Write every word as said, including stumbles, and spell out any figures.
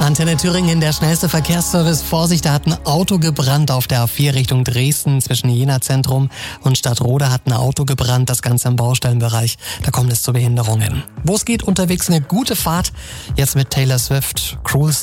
Antenne Thüringen, der schnellste Verkehrsservice. Vorsicht, da hat ein Auto gebrannt auf der A vier Richtung Dresden. Zwischen Jena Zentrum und Stadtroda hat ein Auto gebrannt, das Ganze im Baustellenbereich. Da kommt es zu Behinderungen. Wo es geht, unterwegs eine gute Fahrt. Jetzt mit Taylor Swift, Cruel